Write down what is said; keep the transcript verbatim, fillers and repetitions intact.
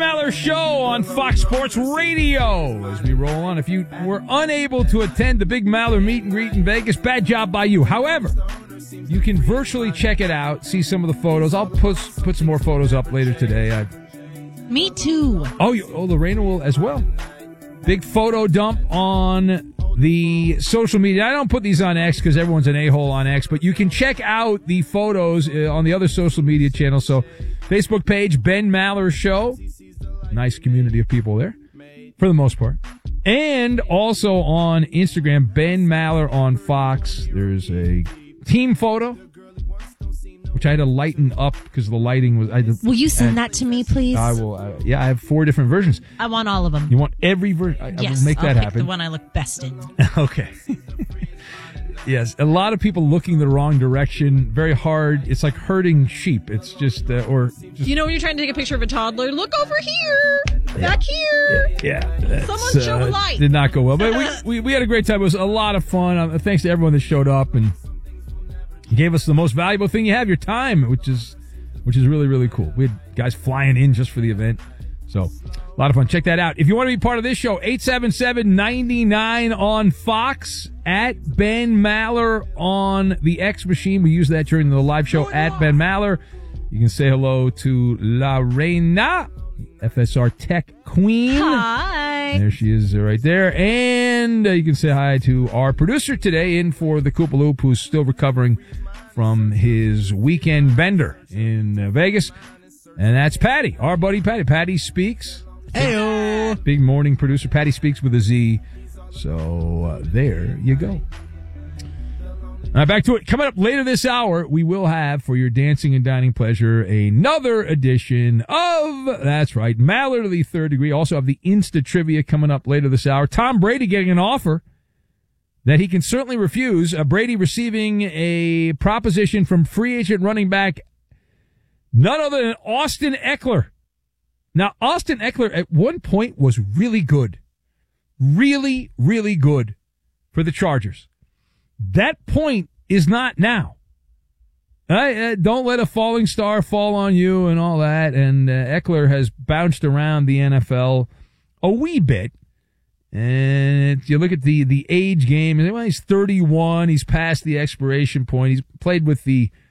Maller Show on Fox Sports Radio. As we roll on, if you were unable to attend the Big Maller meet and greet in Vegas, bad job by you. However, you can virtually check it out, see some of the photos. I'll put put some more photos up later today. I, Me too. Oh, you, oh, Lorena will as well. Big photo dump on the social media. I don't put these on X because everyone's an a-hole on X, but you can check out the photos uh, on the other social media channels. So, Facebook page, Ben Maller Show. Nice community of people there, for the most part. And also on Instagram, Ben Maller on Fox. There's a team photo, which I had to lighten up because the lighting was... I had to, will you send that to me, please? I will. Uh, yeah, I have four different versions. I want all of them. You want every version? I, yes, I will make I'll that pick happen. the one I look best in. Okay. Yes, a lot of people looking the wrong direction. Very hard. It's like herding sheep. It's just, uh, or just, you know, when you're trying to take a picture of a toddler, look over here, yeah. back here. Yeah, yeah someone show uh, a light. Did not go well, but we, we we had a great time. It was a lot of fun. Uh, thanks to everyone that showed up and gave us the most valuable thing you have, your time, which is which is really really cool. We had guys flying in just for the event, so. A lot of fun. Check that out. If you want to be part of this show, eight seven seven, nine nine on Fox, at Ben Maller on the X machine. We use that during the live show at Ben Maller. You can say hello to La Reina, F S R Tech Queen. Hi. There she is right there. And uh, you can say hi to our producer today in for the Koopa Loop, who's still recovering from his weekend bender in uh, Vegas. And that's Patty, our buddy Patty. Patty Speaks. Heyo. Big morning producer. Patty Speaks with a Z. So uh, there you go. All right, back to it. Coming up later this hour, we will have, for your dancing and dining pleasure, another edition of, that's right, Maller to the Third Degree. Also have the Insta Trivia coming up later this hour. Tom Brady getting an offer that he can certainly refuse. Uh, Brady receiving a proposition from free agent running back none other than Austin Eckler. Now, Austin Eckler at one point was really good. Really, really good for the Chargers. That point is not now. Uh, uh, don't let a falling star fall on you and all that. And uh, Eckler has bounced around the N F L a wee bit. And you look at the, the age game, and well, he's thirty-one. He's past the expiration point. He's played with the